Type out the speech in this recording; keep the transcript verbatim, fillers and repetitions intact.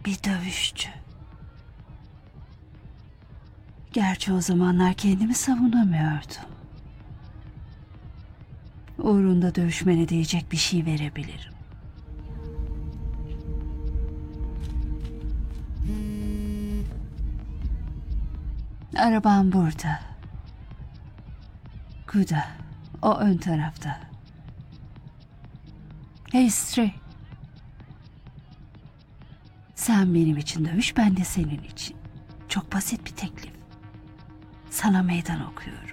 Bir dövüşçü. Gerçi o zamanlar kendimi savunamıyordum. Uğrunda dövüşmene diyecek bir şey verebilirim. Arabam burada. Kuda. O ön tarafta. Hey Stray. Sen benim için dövüş, ben de senin için. Çok basit bir teklif. Sana meydan okuyorum.